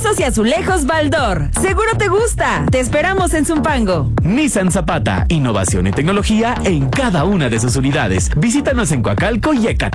Pisos y azulejos Baldor. Seguro te gusta. Te esperamos en Zumpango. Nissan Zapata, innovación y tecnología en cada una de sus unidades. Visítanos en Coacalco y Ecatepec.